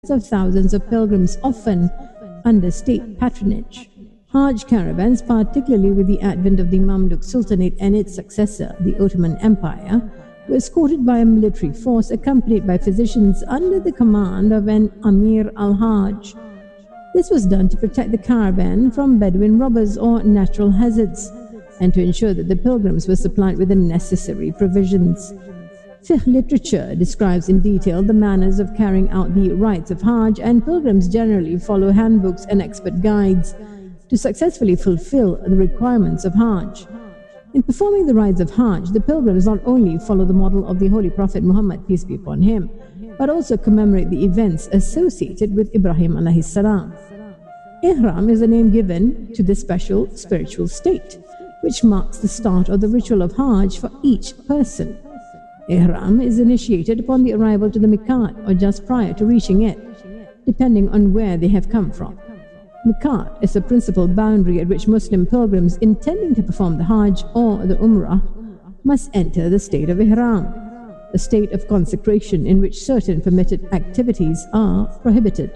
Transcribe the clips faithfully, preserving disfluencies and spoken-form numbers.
of thousands of pilgrims, often under state patronage. Hajj caravans, particularly with the advent of the Mamluk Sultanate and its successor, the Ottoman Empire, were escorted by a military force accompanied by physicians under the command of an Amir al-Hajj. This was done to protect the caravan from Bedouin robbers or natural hazards, and to ensure that the pilgrims were supplied with the necessary provisions. Fiqh literature describes in detail the manners of carrying out the rites of Hajj, and pilgrims generally follow handbooks and expert guides to successfully fulfill the requirements of Hajj. In performing the rites of Hajj, the pilgrims not only follow the model of the Holy Prophet Muhammad, peace be upon him, but also commemorate the events associated with Ibrahim alayhi salam. Ihram is the name given to this special spiritual state, which marks the start of the ritual of Hajj for each person. Ihram is initiated upon the arrival to the Miqat or just prior to reaching it, depending on where they have come from. Miqat is the principal boundary at which Muslim pilgrims intending to perform the Hajj or the Umrah must enter the state of Ihram, a state of consecration in which certain permitted activities are prohibited.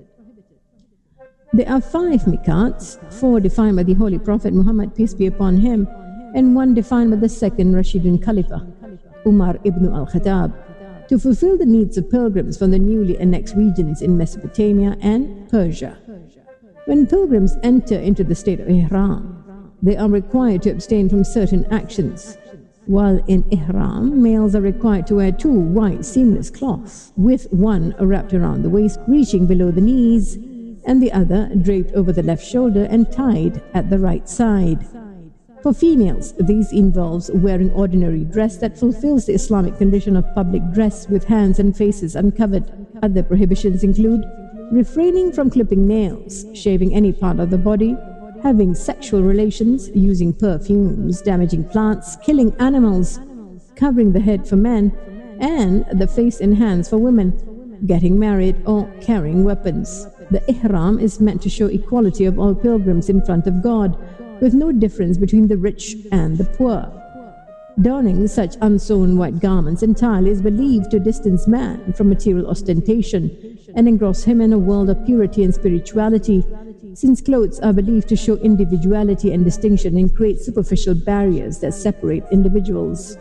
There are five Miqats, four defined by the Holy Prophet Muhammad, peace be upon him, and one defined by the second Rashidun Khalifa, Umar ibn al-Khattab, to fulfill the needs of pilgrims from the newly annexed regions in Mesopotamia and Persia. When pilgrims enter into the state of Ihram, they are required to abstain from certain actions. While in Ihram, males are required to wear two white seamless cloths, with one wrapped around the waist, reaching below the knees, and the other draped over the left shoulder and tied at the right side. For females, this involves wearing ordinary dress that fulfills the Islamic condition of public dress with hands and faces uncovered. Other prohibitions include refraining from clipping nails, shaving any part of the body, having sexual relations, using perfumes, damaging plants, killing animals, covering the head for men, and the face and hands for women, getting married, or carrying weapons. The Ihram is meant to show equality of all pilgrims in front of God, with no difference between the rich and the poor. Donning such unsewn white garments entirely is believed to distance man from material ostentation and engross him in a world of purity and spirituality, since clothes are believed to show individuality and distinction and create superficial barriers that separate individuals.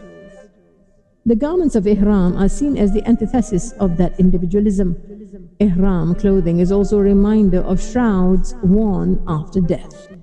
The garments of Ihram are seen as the antithesis of that individualism. Ihram clothing is also a reminder of shrouds worn after death.